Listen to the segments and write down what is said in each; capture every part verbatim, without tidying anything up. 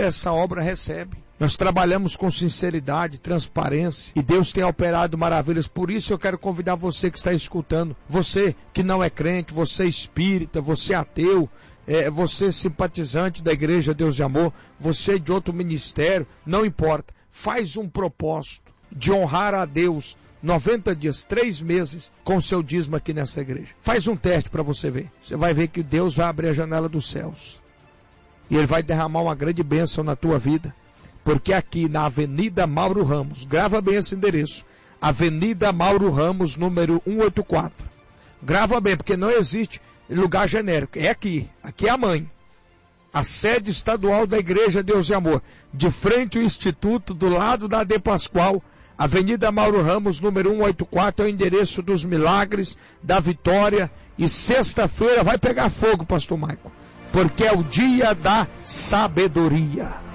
essa obra recebe. Nós trabalhamos com sinceridade, transparência, e Deus tem operado maravilhas. Por isso eu quero convidar você que está escutando, você que não é crente, você espírita, você ateu, é, você simpatizante da Igreja Deus de Amor, você de outro ministério, não importa. Faz um propósito de honrar a Deus noventa dias, três meses com o seu dízimo aqui nessa igreja. Faz um teste para você ver. Você vai ver que Deus vai abrir a janela dos céus. E Ele vai derramar uma grande bênção na tua vida. Porque aqui na Avenida Mauro Ramos, grava bem esse endereço, Avenida Mauro Ramos, número cento e oitenta e quatro. Grava bem, porque não existe lugar genérico. É aqui, aqui é a mãe. A sede estadual da Igreja Deus e Amor. De frente ao Instituto, do lado da De Pascoal, Avenida Mauro Ramos, número cento e oitenta e quatro, é o endereço dos milagres, da vitória. E sexta-feira vai pegar fogo, pastor Maico, porque é o dia da sabedoria.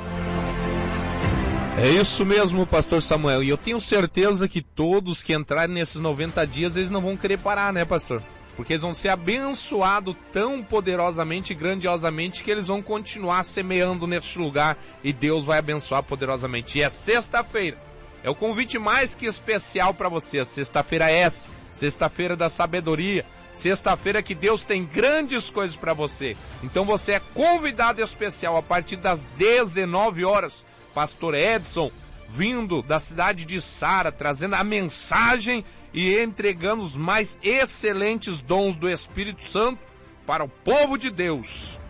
É isso mesmo, pastor Samuel, e eu tenho certeza que todos que entrarem nesses noventa dias, eles não vão querer parar, né, pastor? Porque eles vão ser abençoados tão poderosamente e grandiosamente que eles vão continuar semeando neste lugar e Deus vai abençoar poderosamente. E é sexta-feira, é o convite mais que especial para você, sexta-feira é essa, sexta-feira da sabedoria, sexta-feira que Deus tem grandes coisas para você. Então você é convidado especial a partir das dezenove horas, pastor Edson, vindo da cidade de Sara, trazendo a mensagem e entregando os mais excelentes dons do Espírito Santo para o povo de Deus.